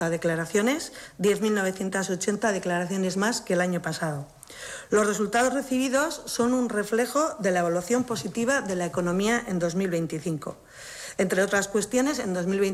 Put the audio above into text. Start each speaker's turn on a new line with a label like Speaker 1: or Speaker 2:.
Speaker 1: declaraciones, 10.980 declaraciones más que el año pasado. Los resultados recibidos son un reflejo de la evaluación positiva de la economía en 2025. Entre otras cuestiones, en 2025